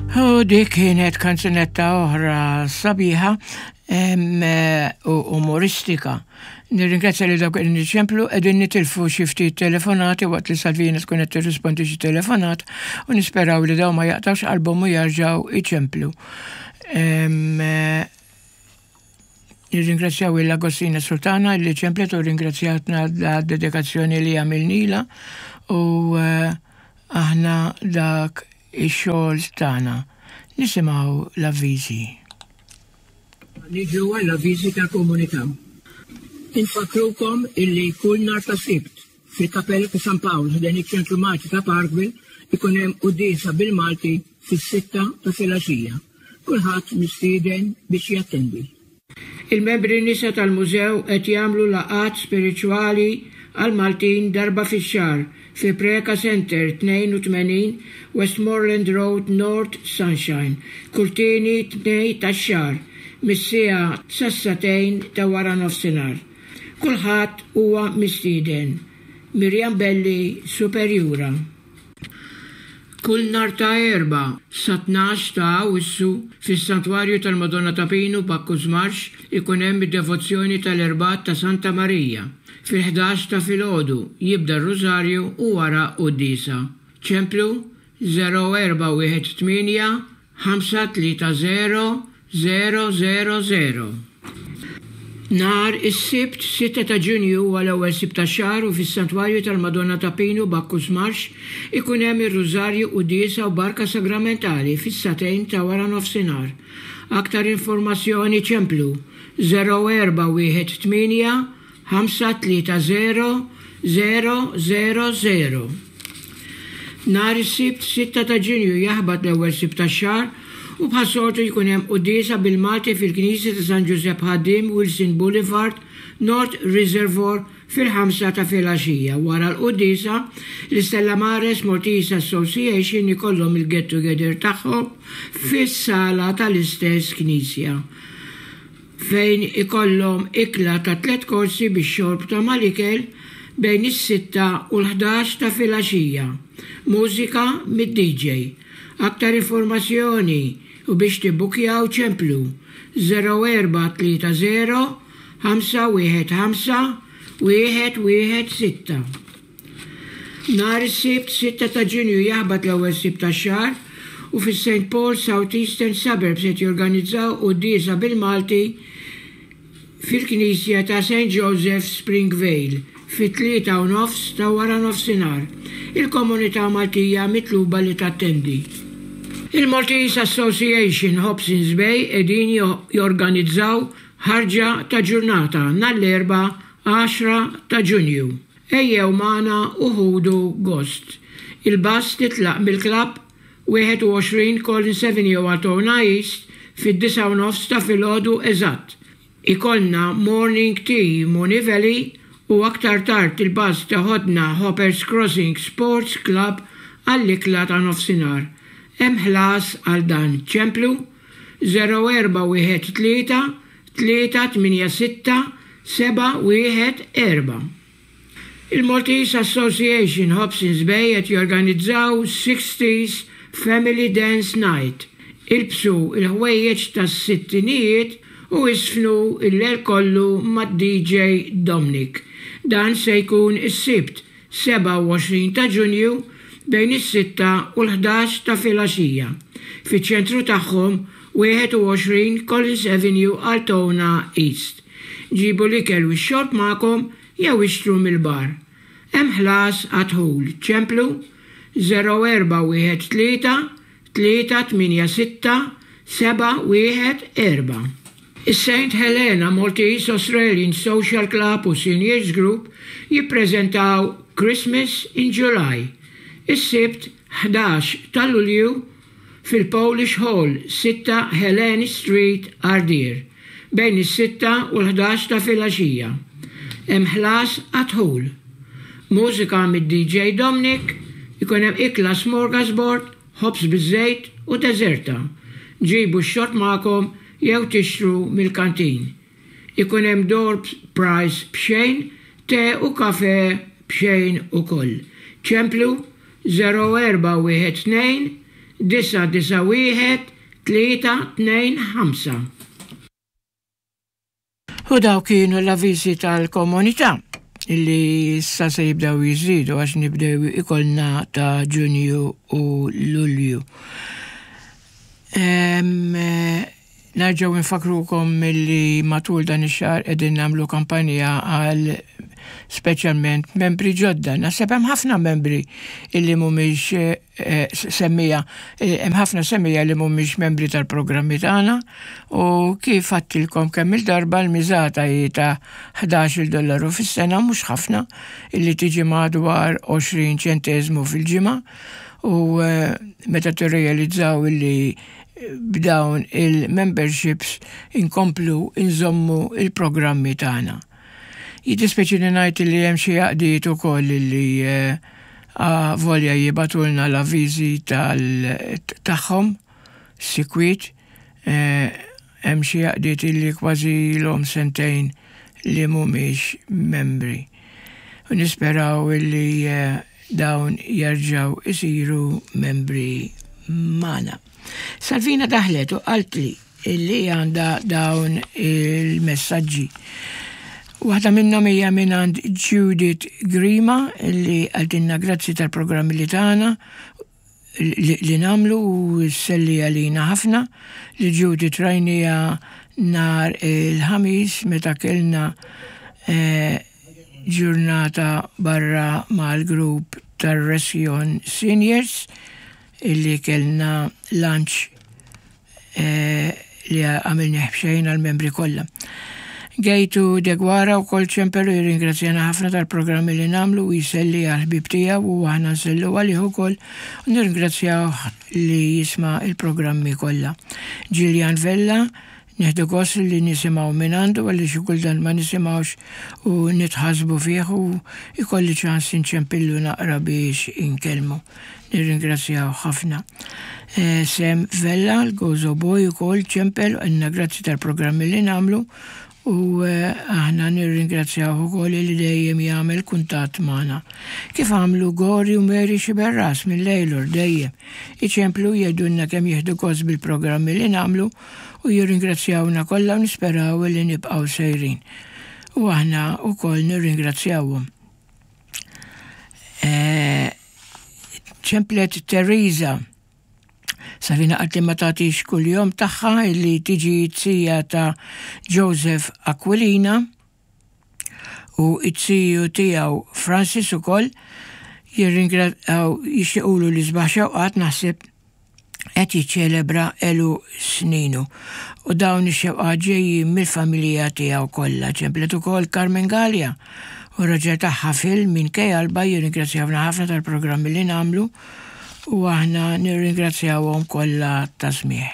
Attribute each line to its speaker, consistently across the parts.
Speaker 1: Dik kienet kanzunetta oħra sabiħa u umoristika. Nirringrazzja li dawk qegħdin niċemplu qegħdin nitilfu xi ftit telefonati waqt li Salvina tkun qed tirrispondi xi telefonat u nisperaw li dawn ma jaqtawx qalbhom u jerġgħu iċemplu. Nirringrazzjaw il-Agostina Sultana li ċemplet u ringrazzjatna għad-dedikazzjoni li għamilnila u aħna dak ix-xogħol tagħna. Nisimgħu l-avviżi.
Speaker 2: Niġu għall-avviżi tal-komunità. Infakrukom illi kull nhar ta' Sibt fil-Kappella ta' San Pawl ħdejn iċ-Ċentru Malti ta' Parkville ikun hemm qudiesa bil-Malti fis-6 ta' filgħaxija. Kulħadd mistieden biex jattendi.
Speaker 3: Il-membri nisa tal-mużew qed jagħmlu laqgħat spiriċwali għal Maltin darba fix-xahar fi Preka Center 82 Westmoreland Road North Sunshine, Kurtini 2 tax-xahar, mis-siegħa sas-satejn ta' wara nofsinhar. Kulħadd huwa mistieden. Mirjam Belli, Superjura. Kull nhar ta' Erba' sa 12 ta' Awwissu fis-Santwarju tal-Madonna ta' Pinu Bakkuż Marx ikun hemm id-devozzjoni tal-Erbat ta' Santa Marija. Fil-11 ta' filgħodu jibda r-Rużarju u wara qudiesa. ċemplu 0418 530 000. Nar is-Sibt 6 ta' Ġunju għal ewwel Sibt tax-xahar u fis-Santwarju tal-Madonna ta' Pinu Bakkuż Marx ikun hemm ir-Rużarju qudiesa u barka sagramentali fis-satejn ta' wara nofsinhar. Aktar informazzjoni ċemplu 0418 530 000. Nar is-Sibt 6 ta' Ġunju jaħbad l-ewwel Sibt tax-xahar u bħas-soltu jkun hemm qudiesa bil-Malti fil-Knisja ta' San Giuseppe Ħaddim Wilson Boulevard, North Reservoir fil-5 ta' filgħaxija. Wara l-qudiesa l-Stella Maris Maltese Association ikollhom il-get together tagħhom fis-sala tal-istess Knisja fejn ikollhom ikla ta' 3 korsi bix-xorb ta' mal-ikel bejn is-6 u l-11 ta' filgħaxija. Mużika mid-DJ. Aktar informazzjoni u biex tibbukjaw ċemplu 0430 515 116. Nar is-Sibt 6 ta' Ġunju jaħbad l-ewwel Sibt tax-xahar u fis-St. Paul South Eastern Suburbs qed jorganizzaw qudiesa bil-Malti fil-Knisja ta' St. Joseph Springvale fit-3 ta' wara nofsinhar. Il-komunità Maltija mitluba li tattendi. Il-Maltese Association Hobsons Bay qegħdin jorganizzaw ħarġa ta' ġurnata nhar-l-Erba' 10 ta' Ġunju. Ejjew magħna u ħudu gost. Il-bass titlaq mill-klabb 21 Collins Avenue Altona East fid-9 ta' filgħodu eżatt. Ikollna morning tea Mooney Valley u aktar tard il-bass taħodna Hoppers Crossing Sports Club għall-ikla ta' nofsinhar. Hemm ħlas għal dan ċemplu 0413 386 714. Il-Maltese Association Hobsons Bay qed jorganizzaw 60s Family Dance Night. Ilbsu il-ħwejjeġ tas-sittinijiet u isfnu il-lejl kollu mad-DJ Dominic. Dan se jkun is-Sibt 27 ta' Ġunju bejn is-6 u l-11 ta' filgħaxija. Fiċ-ċentru tagħhom 21 Collins Avenue Altona East. Ġibu l-ikel u x-xorb magħkom jew ixtru mill-bar. Hemm ħlas għadħul ċemplu 0413 386 714. Is-St. Helena Maltese Australian Social Club u Seniors Group jippreżentaw Christmas in July. Is-Sibt 11 ta' Lulju fil-Polish Hall 6 Helen Street, Ardeer, bejn is-6 u l-11 ta' filgħaxija. Hemm ħlas għadħul. Mużika mid-DJ Dominic, ikun hemm ikla smorgasbord, ħobs biż-żejt u deżerta. Ġibu x-xorb magħkom jew tixtru mill-kantin. Ikun hemm door price b'xejn, te u kafe b'xejn ukoll. ċemplu 0412 991-325.
Speaker 1: U daw kienu l-avviżi tal-komunità illi issa se jibdaw jiżidu għax nibdew ikolna ta' Ġunju u Lulju. Narġaw nfakrukom illi matul dan ix-xahar qegħdin nagħmlu kampanja għal speċjalment membri ġodda. Naħseb hemm ħafna membri illi mhumiex semmija, hemm ħafna semmija li mhumiex membri tal-programmi tagħna u kif għattilkom kemm il-darba l-miżata hi ta' $11 fis-sena mhux ħafna illi tiġi madwar 20 ċenteżmu fil-ġimgħa u meta tirrealizzaw illi b'dawn il-memberships inkomplu inżommu il-programmi tagħna. Jidispeċi li ngħid li hemm xi għaqdiet ukoll li volja jibatulna l-avviżi tagħhom sikwit hemm xi għaqdiet li kważi l-hom sentejn li mhumiex membri. U nisperaw li dawn jerġgħu isiru membri magħna. Salvina daħlet u qalt li għandha dawn il-messaġġi. Waħda minnhom hija minn għand Judith Grima li għaltinna grazzi tal-programmi li tagħna li nagħmlu u selli għalina ħafna li Judith rajnija nar il-ħamis meta kellna ġurnata barra mal-grupp tar-Resjon Seniors illi kellna lunch li għamilni ħbxejn għal-membri kollha. Gejtu degwara u kol ċempelu jirringrazzjana ħafna tal-programmi li namlu u jiselli għal-ħbib tijaw u għahna nsellu għalih ukoll u nirringrazzjaw li jisma il-programmi kollha. Gillian Vella, neħdu gost li nisimaw minn għandu għalli xikuldan ma nisimawx u nitħasbu fih u ikolli ċans nċempillu naqra biex inkelmu. Nirringrazzjaw ħafna. Sem Vella, l-Gozo Boy u kol ċempel għanna grazzi tal-programmi li namlu u aħna nirringrazzjaw ukoll li dejjem jagħmel kuntatt magħna. Kif għamlu Gori u Mary Xiberras mill-Lejlor dejjem iċemplu jgħidulna kemm jieħdu gost bil-programmi li nagħmlu u jirringrazzjawna kollha u nisperaw li nibqgħu sejrin. U aħna wkoll nirringrazzjawhom. ċemplet Teresa Salvina għat li ma tatix kull jom taħħa illi tiġi tsija ta' Joseph Aquilina u it-tsiju tijaw Francis u koll jixtiqulu li zbaħxaw għat naħseb għet jiċċelebra elu sninu u dawn ix-xewqat ġejjin mill-familja tijaw kollha. ċemplet ukoll Carmen Gallia u raġel tagħha Phil minn Kejjalba jirringrazzjawna ħafna tal-programmi li nagħmlu u aħna nirringrazzjawhom kollha ta' smieħ.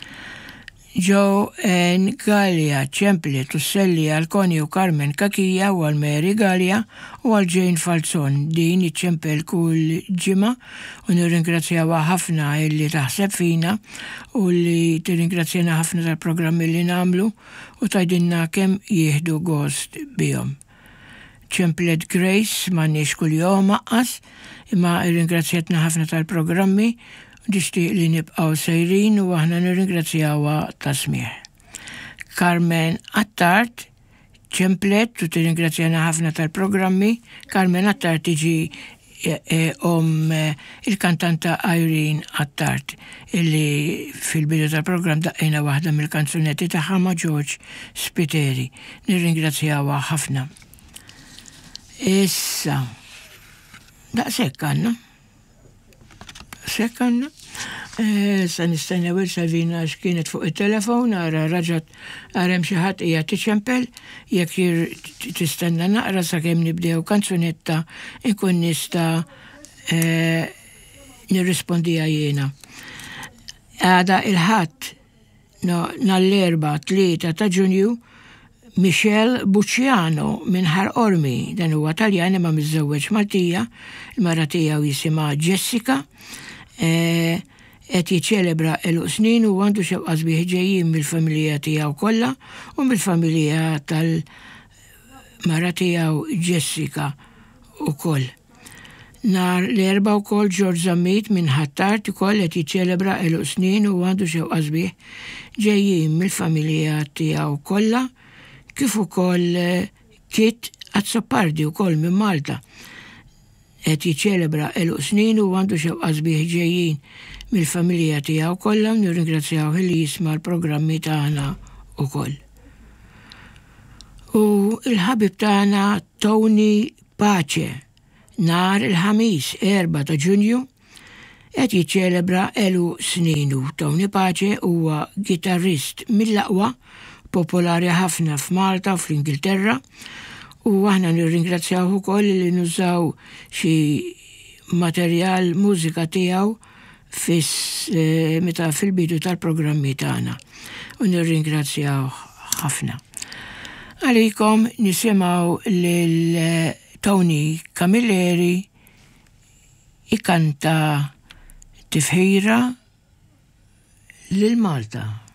Speaker 1: Joe Gallia ċemplet u selli għal Koni u Carmen Kakija u għal Mary Gallia u għal Jane Falzon din iċċempel kull ġimgħa u nirringrazzjawha ħafna illi taħseb fina u li tirringrazzjana ħafna tal-programmi li nagħmlu u tgħidilna kemm jieħdu gost bihom. ċemplet Grace m'għandniex kuljum aqqas imma irringrazzjatna ħafna tal-programmi u tixtieq li nibqgħu sejrin u aħna nirringrazzjawha ta' smieħ. Carmen Attart ċemplet u tirringrazzjana ħafna tal-programmi. Carmen Attart tiġi il-kantanta Irene Attart illi fil-bidu tal-programm daqqejna waħda mill-kanzunetti tagħha ma' George Spiteri. Nirringrazzjawha ħafna. Issa, daqshekk għandna. Sa nistennew il-Salvina x'kienet fuq it-telefon, ara raġat għarem xi ħadd hija tiċempel, jekk tistenna naqra sakemm nibdew kanzunetta inkun nista' nirrispondiha jiena. Għada il-ħadd nall-4 3 ta' Ġunju Michel Bucciano minn Ħar Ormi, dan huwa Taljan imma miżżewweġ Maltija, il-mara tiegħu jisimha Jessica, qed jiċċelebra eluq snin u għandu xewqa sbieħ ġejjin mill-familja tiegħu kollha u mill-familja tal-mara tiegħu Jessica ukoll. Nar l-4 wkoll George Zammit minn Ħattar ukoll qed jiċċelebra ilu snin u għandu xewqa sbieħ ġejjin mill-familja tiegħu kollha kif ukoll Kit Azzopardi wkoll minn Malta. Qed jiċċelebra ilu snin u għandu xewqa sbieħ ġejjin mill-familja tiegħu kollha nirringrazzjaw li jisma' l-programmi tagħna ukoll. U l-ħabib tagħna Tony Pace nar il-ħamis 4 ta' Ġunju qed jiċċelebra elu sninu. Tony Pace huwa gitarrist mill-aqwa popolari ħafna f'Malta u fl-Ingilterra u aħna nirringrazzjaw ukoll li nużaw xi materjal mużika tiegħu meta fil-bidu tal-programmi tagħna u nirringrazzjaw ħafna. Għalikom nisimgħu lil Tony Camilleri ikanta tifħira lil Malta.